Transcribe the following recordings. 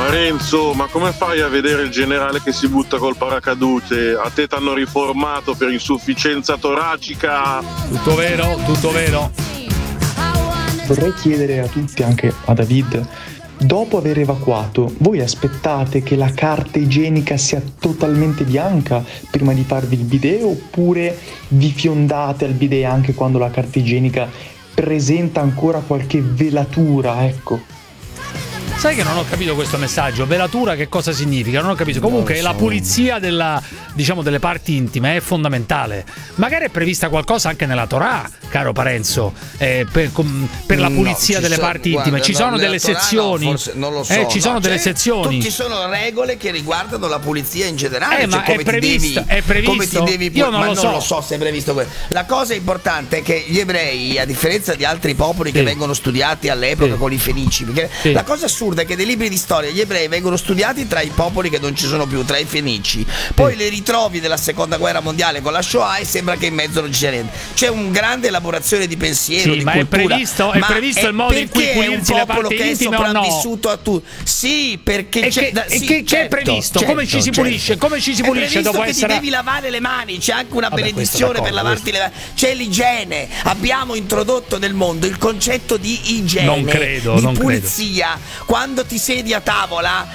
Renzo, ma come fai a vedere il generale che si butta col paracadute? A te t'hanno riformato per insufficienza toracica. Tutto vero, tutto vero. Vorrei chiedere a tutti, anche a David, dopo aver evacuato, voi aspettate che la carta igienica sia totalmente bianca prima di farvi il bidet, oppure vi fiondate al bidet anche quando la carta igienica presenta ancora qualche velatura, ecco? Sai che non ho capito questo messaggio? Velatura che cosa significa? Non ho capito. Comunque la pulizia delle parti intime è fondamentale. Magari è prevista qualcosa anche nella Torah, caro Parenzo, per la pulizia delle parti intime. Ci sono delle sezioni. Forse, non lo so. Ci sono delle sezioni. Ci sono regole che riguardano la pulizia in generale. Ma è previsto. Come ti devi Io non lo so. Non lo so se è previsto quello. La cosa importante è che gli ebrei, a differenza di altri popoli che vengono studiati all'epoca con i fenici, perché la cosa assurda è che nei libri di storia gli ebrei vengono studiati tra i popoli che non ci sono più, tra i fenici. Poi li ritrovi nella seconda guerra mondiale con la Shoah e sembra che in mezzo non ci sia niente. C'è una grande elaborazione di pensiero, di ma cultura. È previsto il modo in cui pulirsi le parti intime o no? Sì, perché che è previsto? Come ci si pulisce? Come ci si pulisce dopo essere? Ti devi lavare le mani, c'è anche una benedizione per lavarti le mani. C'è l'igiene. Abbiamo introdotto nel mondo il concetto di igiene, di pulizia. Quando ti siedi a tavola,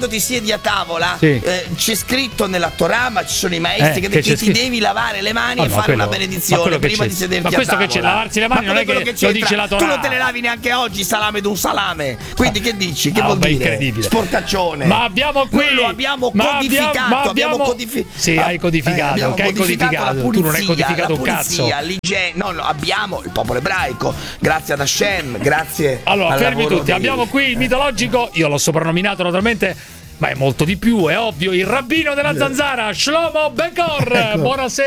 c'è scritto nella Torah, ma ci sono i maestri che ti devi lavare le mani e fare una benedizione prima di sederti a tavola. Ma questo che c'è, lavarsi le mani non è che lo dice la Torah. Tu non te le lavi neanche oggi, salame d'un salame. Quindi che dici? Che vuol dire? Incredibile. Sporcaccione. Ma abbiamo qui. Noi lo abbiamo codificato. Sì, hai codificato. Che hai codificato? Tu non hai codificato un cazzo. Abbiamo il popolo ebraico. Grazie ad Hashem, grazie. Allora, fermi tutti. Abbiamo qui il mitologico. Io l'ho soprannominato naturalmente, ma è molto di più, è ovvio, il rabbino della zanzara, Shlomo Bekor. Ecco.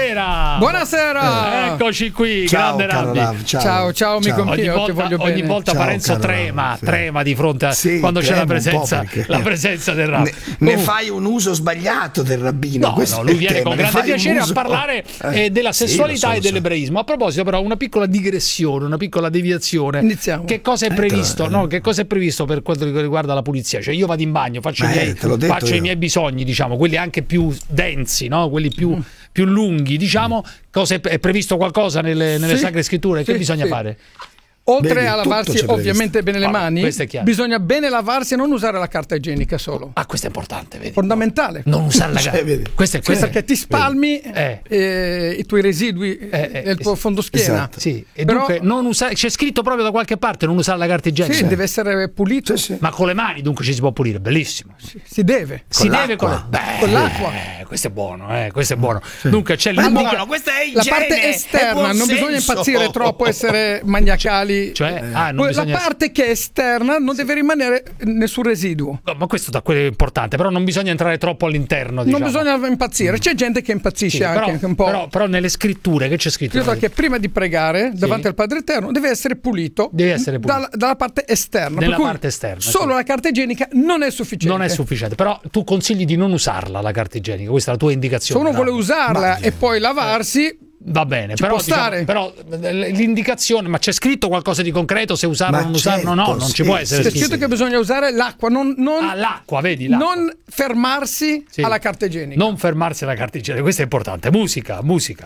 Buonasera. Eccoci qui, ciao, grande Rabbi. Ciao, amico mio, ti voglio bene. Ogni volta ciao, Parenzo trema di fronte a quando c'è la presenza del rabbino. Ne fai un uso sbagliato del rabbino. No, lui viene con grande piacere a parlare della sessualità e dell'ebraismo. A proposito, però, una piccola digressione, una piccola deviazione. Iniziamo. Che cosa è previsto? No, che cosa è previsto per quanto riguarda la pulizia? Cioè, io vado in bagno, faccio i miei bisogni, diciamo, quelli anche più densi, no? Quelli più lunghi, diciamo. È previsto qualcosa nelle Sacre Scritture? Che bisogna fare? Oltre a lavarsi ovviamente bene le mani, bisogna bene lavarsi e non usare la carta igienica solo. Questo è importante, vedi? Fondamentale. Non usare la carta. Questo perché ti spalmi i tuoi residui nel tuo fondoschiena. Esatto. Sì. E però, dunque non usare, c'è scritto proprio da qualche parte non usare la carta igienica. Sì, deve essere pulito. Sì. Ma con le mani dunque ci si può pulire, bellissimo. Si deve. Con l'acqua. Questo è buono, questo è buono. Sì. Dunque c'è questa è igiene, la parte esterna, non bisogna impazzire troppo, essere maniacali. Cioè, la parte che è esterna non deve rimanere nessun residuo. No, ma questo è importante, però non bisogna entrare troppo all'interno. Diciamo. Non bisogna impazzire. C'è gente che impazzisce anche un po'. Però nelle scritture che c'è scritto? Credo che prima di pregare davanti al Padre Eterno deve essere pulito. Dalla parte esterna. Nella parte esterna. Solo la carta igienica non è sufficiente. Non è sufficiente, però tu consigli di non usarla la carta igienica. Questa è la tua indicazione. Se uno vuole usarla e poi lavarsi. Va bene, però l'indicazione, ma c'è scritto qualcosa di concreto se usarlo o non usarlo? No, non ci può essere scritto. C'è scritto che bisogna usare l'acqua, l'acqua, vedi? L'acqua. Non fermarsi alla carta igienica. Non fermarsi alla carta igienica, questo è importante. Musica.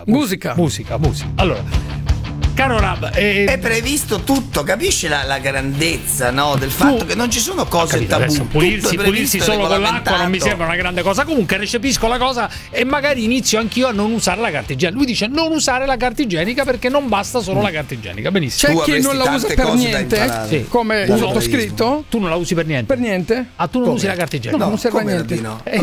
Allora, caro Rab, è previsto tutto, capisci la grandezza, no? Del fatto che non ci sono cose tabù. Pulirsi solo con l'acqua non mi sembra una grande cosa. Comunque recepisco la cosa e magari inizio anch'io a non usare la carta igienica. Lui dice non usare la carta igienica perché non basta solo la carta igienica. Benissimo. C'è chi non la usa per niente, come il sottoscritto. Tu non la usi per niente? Per niente? Tu non usi la carta igienica? No, non serve a niente.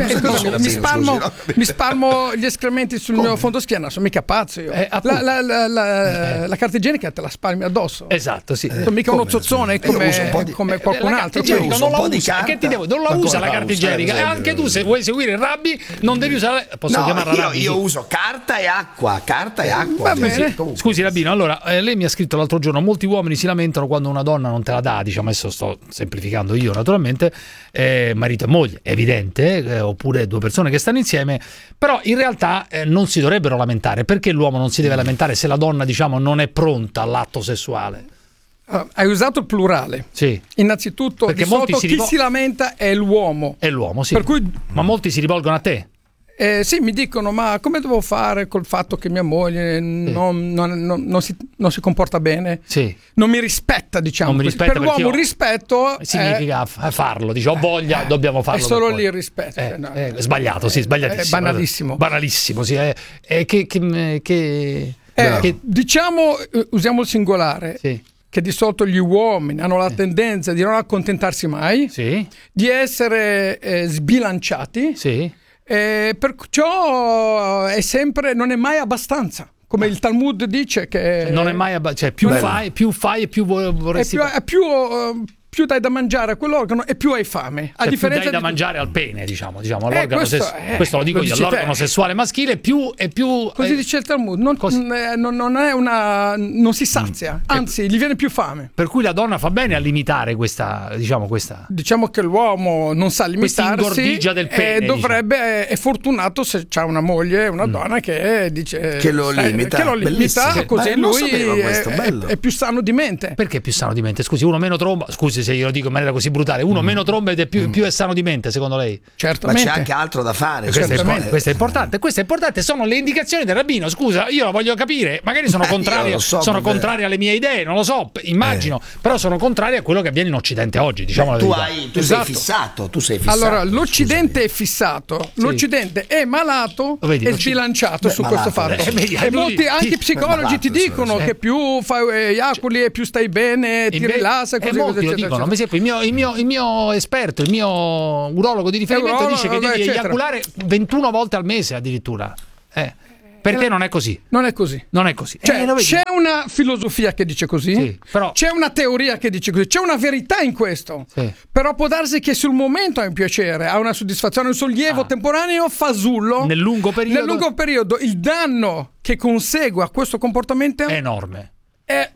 Mi spalmo gli escrementi sul mio fondoschiena, sono mica pazzo io. La carta igienica te la spalmi addosso. Esatto, sì. Non mica uno zozzone come qualcun altro. Non la usa. Che ti devo? Non la usa la carta igienica. E anche tu, se vuoi seguire il Rabbi, non devi usare. Posso chiamarla Rabbi? Io uso carta e acqua. Va bene. Scusi, Rabbino, allora lei mi ha scritto l'altro giorno: molti uomini si lamentano quando una donna non te la dà. Diciamo, adesso sto semplificando io, naturalmente. Marito e moglie, è evidente, oppure due persone che stanno insieme. Però in realtà non si dovrebbero lamentare. Perché l'uomo non si deve lamentare se la donna, diciamo, non è pronta all'atto sessuale? Hai usato il plurale. Sì. Innanzitutto, perché di solito chi si lamenta è l'uomo. È l'uomo, sì. Per cui, ma molti si rivolgono a te. Sì, mi dicono, ma come devo fare col fatto che mia moglie non si comporta bene? Sì. Non mi rispetta, diciamo. Non mi rispetta, per l'uomo il rispetto significa farlo, dice ho voglia, dobbiamo farlo. È solo lì il rispetto. Sbagliato, sì, sbagliatissimo. È banalissimo. Banalissimo, sì. Diciamo, usiamo il singolare. Sì. Che di solito gli uomini hanno la tendenza di non accontentarsi mai, sì. Di essere sbilanciati, sì. Perciò è sempre, non è mai abbastanza. Come il Talmud dice che non è mai abbastanza, cioè più fai e più vorresti. Più dai da mangiare a quell'organo e più hai fame. A differenza più dai da mangiare al pene, diciamo all'organo questo lo dico io, all'organo sessuale maschile più così dice il Talmud, non si sazia, anzi gli viene più fame. Per cui la donna fa bene a limitare questa. Diciamo che l'uomo non sa limitarsi, ingordigia del pene, dovrebbe è fortunato se c'ha una moglie, una donna che dice che lo limita, così lui è più sano di mente. Perché è più sano di mente? Scusi, uno meno tromba, se io lo dico in maniera così brutale, uno meno trombe ed è più è sano di mente, secondo lei? Certamente. Ma c'è anche altro da fare. Questo è importante, sono le indicazioni del rabbino. Scusa, io lo voglio capire, magari sono contrarie alle mie idee, non lo so, immagino, però sono contrarie a quello che avviene in Occidente oggi, diciamo la verità. Tu sei fissato. Allora, l'Occidente è fissato, l'Occidente è malato e sbilanciato su questo fatto. E molti anche psicologi ti dicono che più fai eiaculi e più stai bene, ti rilassa e così. Per esempio, il mio esperto, il mio urologo di riferimento dice che devi eiaculare 21 volte al mese addirittura. Perché non è così? Non è così. Cioè, c'è una filosofia che dice così, sì, però c'è una teoria che dice così, c'è una verità in questo. Sì. Però può darsi che sul momento ha un piacere, ha una soddisfazione, un sollievo temporaneo fasullo. Nel lungo periodo il danno che consegue a questo comportamento è enorme. È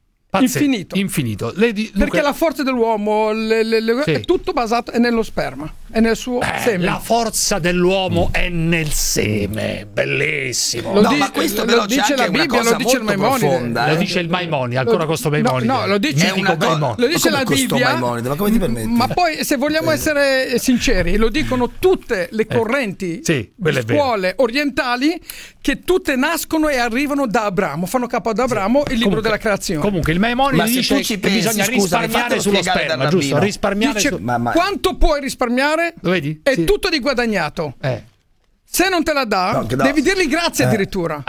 infinito. Perché la forza dell'uomo è tutto basato nello sperma, è nel suo seme. La forza dell'uomo è nel seme, bellissimo. Ma questo però dice la Bibbia, lo dice il Maimonide. Lo dice il Maimonide, ancora questo Maimonide. No, lo dice la Bibbia. Ma come ti permetti? Ma poi, se vogliamo essere sinceri, lo dicono tutte le correnti scuole orientali, che tutte nascono e arrivano da Abramo, fanno capo ad Abramo, il libro della creazione. Comunque il Maimonide dice che bisogna risparmiare sullo sperma, giusto? Quanto puoi risparmiare? Lo vedi? È tutto di guadagnato. Se non te la dà, devi dirgli grazie addirittura.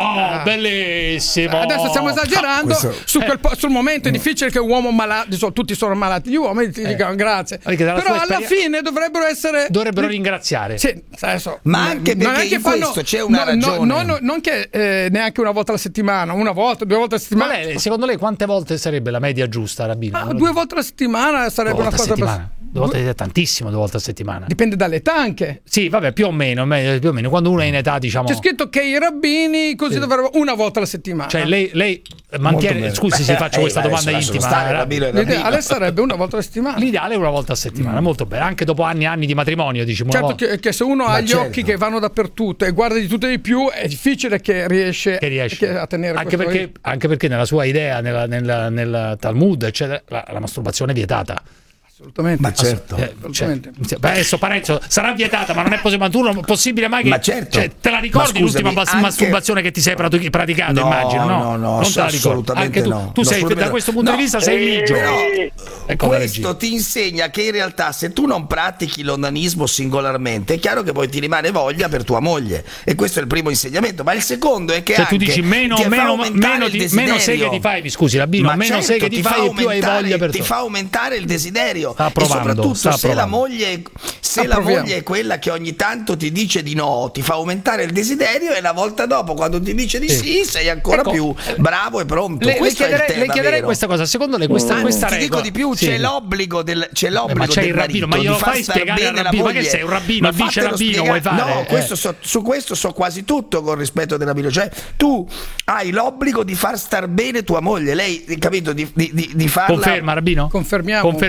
Bellissimo. Adesso stiamo esagerando. Sul momento è difficile che un uomo malato, tutti sono malati, gli uomini ti dicono grazie. Però alla fine dovrebbero ringraziare. Sì, adesso, ma anche perché in questo c'è una ragione. Non che neanche una volta alla settimana, 2 volte alla settimana. Ma secondo lei quante volte sarebbe la media giusta, rabbino? 2 volte alla settimana sarebbe una cosa. 2 volte tantissimo, 2 volte a settimana. Dipende dall'età anche. Sì, vabbè, più o meno. Quando uno è in età, diciamo. C'è scritto che i rabbini così dovrebbero 1 volta alla settimana. Cioè lei mantiene. Scusi se faccio questa domanda intima. L'ideale sarebbe 1 volta alla settimana. L'ideale è 1 volta a settimana, molto bene. Anche dopo anni e anni di matrimonio, diciamo. Certo che se uno ha gli occhi che vanno dappertutto e guarda di tutto e di più, è difficile che riesce a tenere anche perché nella sua idea, nel Talmud, eccetera, la masturbazione è vietata. Assolutamente. Ma certo. Adesso Parenzo sarà vietata, ma non è possibile mai che. Ma certo. Te la ricordi l'ultima masturbazione che ti sei praticato? Immagino, no? Non te la ricordi. Assolutamente anche no. Tu sei, da questo punto di vista, sei ligio. Ecco, questo ti insegna che in realtà, se tu non pratichi l'onanismo singolarmente, è chiaro che poi ti rimane voglia per tua moglie. E questo è il primo insegnamento. Ma il secondo è che se tu dici meno seghe ti fai, scusi, rabbino, meno seghe ti fai e più hai voglia per ti fa aumentare il desiderio. E soprattutto se la moglie è quella che ogni tanto ti dice di no, ti fa aumentare il desiderio, e la volta dopo, quando ti dice di sì, sei ancora più bravo e pronto. Le chiederei questa cosa. Secondo lei questa regola? Ti dico di più, c'è l'obbligo del rabbino, ma glielo fai spiegare al rabbino? Ma che sei un rabbino, il vice rabbino vuoi fare? No, su questo so quasi tutto, con rispetto del rabbino. Cioè, tu hai l'obbligo di far star bene tua moglie, lei, capito, di farla. Conferma, rabbino? Confermiamo. Conferma tutto.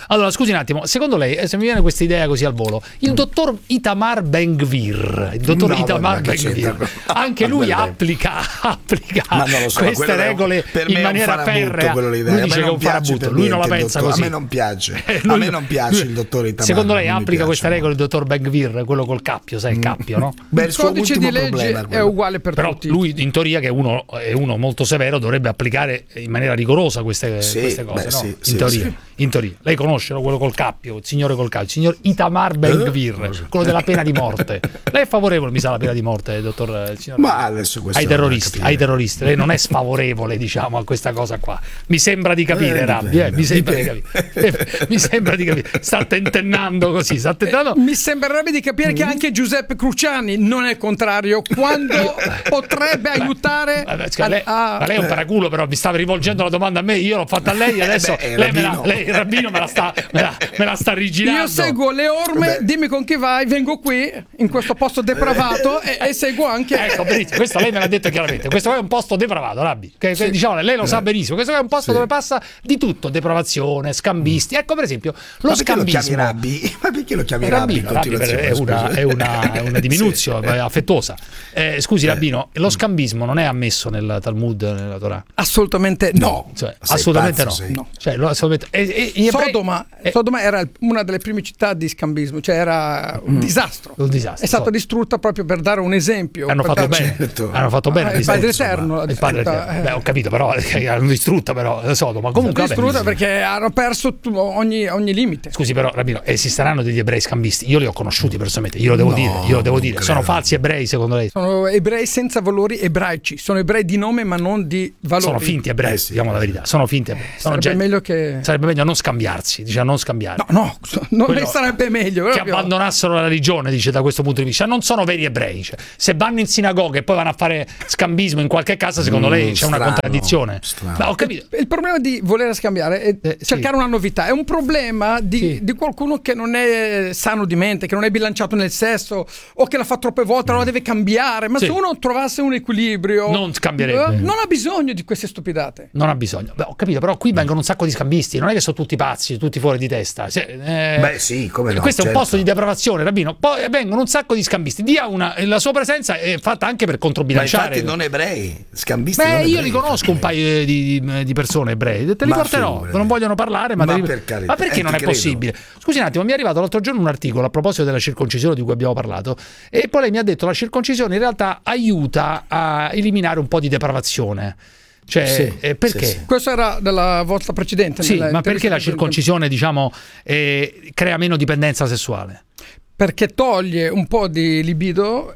Allora, scusi un attimo, secondo lei, se mi viene questa idea così al volo, il dottor Itamar Ben-Gvir, anche lui applica queste regole in maniera ferrea. Lui dice che è un farabutto, lui non la pensa così. A me non piace. A me non piace il dottor Itamar. Secondo lei applica queste regole il dottor Ben-Gvir, quello col cappio, sai, il cappio, no? Il codice di legge è uguale per tutti. Lui, in teoria, che è uno molto severo, dovrebbe applicare in maniera rigorosa queste cose, no? In teoria. Lei conosce quello col cappio, il signore col cappio, il signor Itamar Ben-Gvir, quello della pena di morte. Lei è favorevole, mi sa, alla pena di morte, dottor signor? Ma adesso ai terroristi. Lei non è sfavorevole, diciamo, a questa cosa qua. Mi sembra di capire, Rabbi, mi sembra di capire. Sta tentennando così, mi sembrerebbe di capire che anche Giuseppe Cruciani non è contrario quando potrebbe aiutare. Lei è un paraculo, però mi stava rivolgendo la domanda a me, io l'ho fatta a lei, adesso lei il rabbino me la sta rigirando. Io seguo le orme, dimmi con chi vai, vengo qui in questo posto depravato e seguo anche. Ecco, benissimo, questo lei me l'ha detto chiaramente. Questo è un posto depravato, Rabbi. Diciamo, lei lo sa benissimo. Questo è un posto dove passa di tutto: depravazione, scambisti. Ecco, per esempio, lo scambismo. Ma perché lo chiami Rabbi? È una diminuzione affettuosa. Scusi, Rabbino, lo scambismo non è ammesso nel Talmud, nella Torah? Assolutamente no. Assolutamente no. Sodoma era una delle prime città di scambismo, cioè era un disastro. È stata distrutta proprio per dare un esempio. Hanno fatto bene. Il Padre Eterno. Beh, ho capito, però hanno distrutta Sodoma. Comunque distrutta perché hanno perso ogni limite. Scusi, però, Rabbino, esisteranno degli ebrei scambisti? Io li ho conosciuti personalmente, io lo devo dire. Sono falsi ebrei, secondo lei? Sono ebrei senza valori ebraici, sono ebrei di nome ma non di valori. Sono finti ebrei, diciamo la verità. Sono finti ebrei. Sarebbe meglio non scambiarsi, dice, non scambiare. No, non sarebbe meglio. Che abbandonassero la religione, dice, da questo punto di vista. Non sono veri ebrei. Cioè, se vanno in sinagoga e poi vanno a fare scambismo in qualche casa, secondo lei c'è una contraddizione? Ho capito. Il problema di voler scambiare è cercare una novità. È un problema di qualcuno che non è sano di mente, che non è bilanciato nel sesso o che la fa troppe volte, allora deve cambiare. Ma se uno trovasse un equilibrio, non cambierebbe. Non ha bisogno di queste stupidate. Non ha bisogno. Ho capito, però qui vengono un sacco di scambisti, non è che sono tutti pazzi, tutti fuori di testa. Come no? Questo è un posto di depravazione, Rabbino. Poi vengono un sacco di scambisti. La sua presenza è fatta anche per controbilanciare. Ma infatti non ebrei, scambisti. Io li conosco un paio di persone ebrei. Te li porterò. Non vogliono parlare, ma perché non è possibile? Scusi un attimo, mi è arrivato l'altro giorno un articolo a proposito della circoncisione di cui abbiamo parlato, e poi lei mi ha detto che la circoncisione in realtà aiuta a eliminare un po' di depravazione. Perché? Sì. Questo era della vostra precedente. Ma perché la circoncisione, diciamo, crea meno dipendenza sessuale? Perché toglie un po' di libido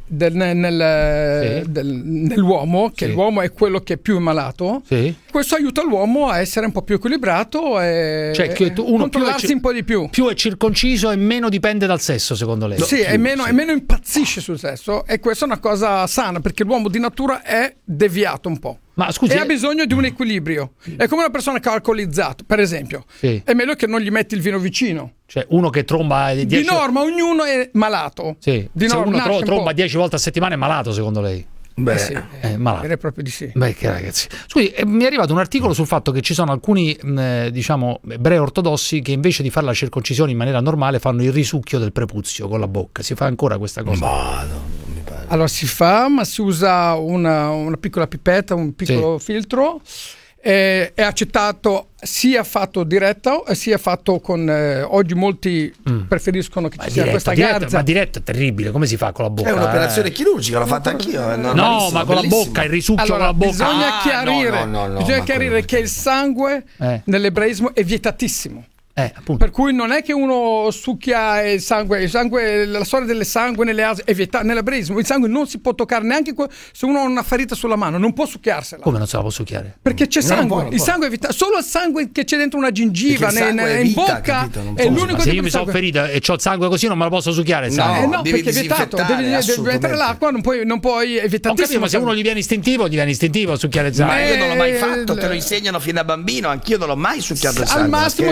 nell'uomo, che l'uomo è quello che è più malato. Questo aiuta l'uomo a essere un po' più equilibrato e controllarsi un po' di più. Più è circonciso e meno dipende dal sesso, secondo lei? E meno impazzisce sul sesso, e questa è una cosa sana, perché l'uomo di natura è deviato un po'. Ma scusi, e ha bisogno di un equilibrio. È come una persona che ha alcolizzato, per esempio. È meglio che non gli metti il vino vicino. Cioè, uno che tromba di norma, ognuno è malato. Se uno tromba 10 volte a settimana è malato, secondo lei? È malato. Direi proprio di sì. Ragazzi, scusi, mi è arrivato un articolo sul fatto che ci sono alcuni ebrei ortodossi che invece di fare la circoncisione in maniera normale fanno il risucchio del prepuzio con la bocca. Si fa ancora questa cosa? Non mi pare. Allora si fa, ma si usa una piccola pipetta, un piccolo filtro. È accettato sia fatto diretto sia fatto con oggi molti preferiscono che ci sia questa garza. Ma diretto è terribile, come si fa con la bocca? È un'operazione chirurgica, l'ho fatta anch'io. No, ma con la bocca, il risucchio con la bocca. Bisogna chiarire che il sangue nell'ebraismo è vietatissimo. Per cui non è che uno succhia il sangue, la storia del sangue nelle ase è vietata nell'ebraismo. Il sangue non si può toccare neanche se uno ha una ferita sulla mano, non può succhiarsela. Come non se la può succhiare? Perché c'è sangue. Il sangue è vietato, solo il sangue che c'è dentro una gengiva in bocca è l'unico. Ma se io mi sono ferito e ho il sangue così, non me lo posso succhiare il sangue? No, perché è vietato. Devi mettere l'acqua, non puoi è vietatissimo. Ma se uno gli viene istintivo a succhiare il sangue. Io non l'ho mai fatto, te lo insegnano fin da bambino, anch'io non l'ho mai succhiato il sangue. Al massimo ci sputa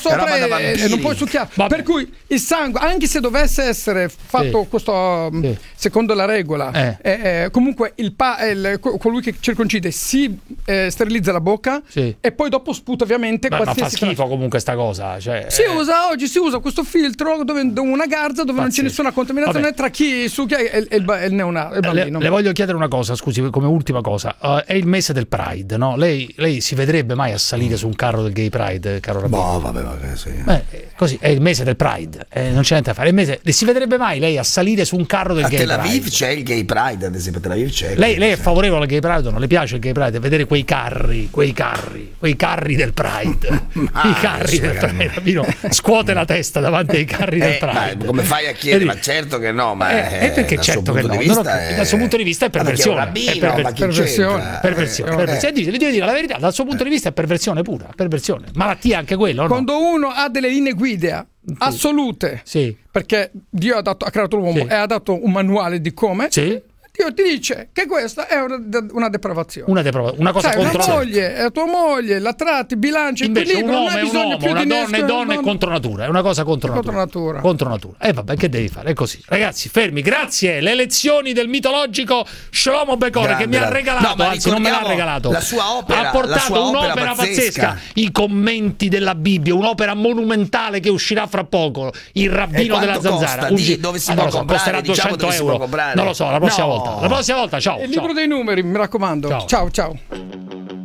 sopra e non puoi succhiare. Per cui il sangue, anche se dovesse essere fatto questo secondo la regola, comunque colui che circoncide si sterilizza la bocca e poi dopo sputa ovviamente ma fa schifo comunque sta cosa, cioè, oggi si usa questo filtro dove una garza dove non c'è nessuna contaminazione tra chi succhia e il neonato, il bambino. Le voglio chiedere una cosa, scusi, come ultima cosa. È il mese del Pride, no? Lei si vedrebbe mai a salire su un carro del Gay Pride, caro Rabino? No, vabbè, sì. Così è il mese del Pride, non c'è niente da fare. Si vedrebbe mai lei a salire su un carro del Gay Pride? A Tel Aviv c'è il Gay Pride, ad esempio, a Tel Aviv c'è. Lei è favorevole al Gay Pride o non le piace il Gay Pride? Vedere quei carri del Pride. I carri del Pride, Rabino scuote la testa davanti ai carri del Pride. Come fai a chiedere? Ma certo che no, ma perché certo che no. Dal suo punto di vista è perversione. Perversione. Vi devo dire la verità, dal suo punto di vista è perversione pura, perversione. Malattia anche quello, no? Quando uno ha delle linee guida assolute, perché Dio ha creato l'uomo e ha dato un manuale di come, Dio ti dice che questa è una depravazione. Una cosa contro è tua moglie, la tratti, bilancia, invece un uomo non è un uomo, una donna è contro natura, è una cosa contro natura. Vabbè, che devi fare? È così. Ragazzi, fermi, grazie. Le lezioni del mitologico Shlomo Becore che mi ha regalato, anzi non me l'ha regalato. La sua opera, ha portato un'opera pazzesca. I commenti della Bibbia, un'opera monumentale che uscirà fra poco, il rabbino della zanzara. Dove si può comprare? Costerà 200 euro. Non lo so, la prossima volta. La prossima volta, ciao. Il libro dei numeri, mi raccomando. Ciao.